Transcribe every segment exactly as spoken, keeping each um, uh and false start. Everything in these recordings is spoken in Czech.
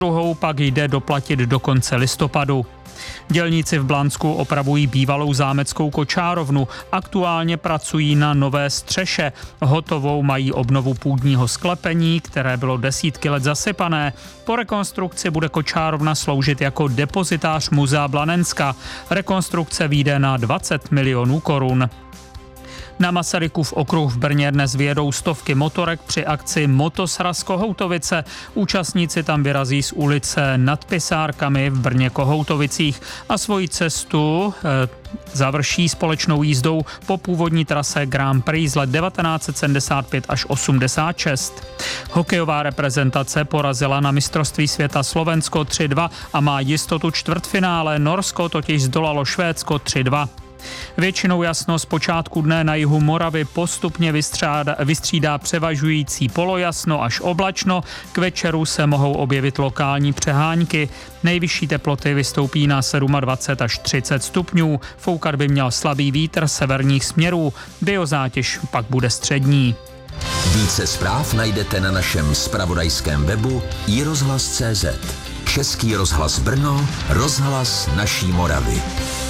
druhou pak jde doplatit do konce listopadu. Dělníci v Blansku opravují bývalou zámeckou kočárovnu. Aktuálně pracují na nové střeše. Hotovou mají obnovu půdního sklepení, které bylo desítky let zasypané. Po rekonstrukci bude kočárovna sloužit jako depozitář Muzea Blanenska. Rekonstrukce vyjde na dvacet milionů korun. Na Masarykův okruh v Brně dnes vyjedou stovky motorek při akci Motosraz Kohoutovice. Účastníci tam vyrazí z ulice Nad Pisárkami v Brně Kohoutovicích a svoji cestu eh, završí společnou jízdou po původní trase Grand Prix z let devatenáct set sedmdesát pět až osmdesát šest. Hokejová reprezentace porazila na mistrovství světa Slovensko tři dva a má jistotu čtvrtfinále. Norsko totiž zdolalo Švédsko tři dva. Většinou jasno z počátku dne na jihu Moravy postupně vystřídá, vystřídá převažující polojasno až oblačno. K večeru se mohou objevit lokální přehánky. Nejvyšší teploty vystoupí na dvacet sedm až třicet stupňů. Foukat by měl slabý vítr severních směrů. Biozátěž pak bude střední. Více zpráv najdete na našem zpravodajském webu i rozhlas tečka cé zet. Český rozhlas Brno, rozhlas naší Moravy.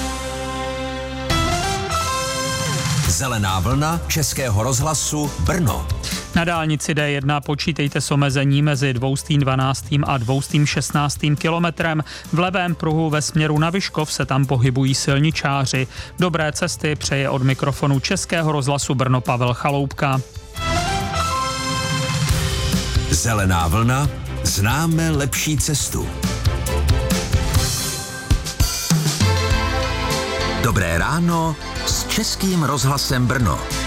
Zelená vlna Českého rozhlasu Brno. Na dálnici D jedna počítejte s omezením mezi dvě dvanáct a dvě šestnáct kilometrem. V levém pruhu ve směru na Vyškov se tam pohybují silničáři. Dobré cesty přeje od mikrofonu Českého rozhlasu Brno Pavel Chaloupka. Zelená vlna, známe lepší cestu. Dobré ráno s Českým rozhlasem Brno.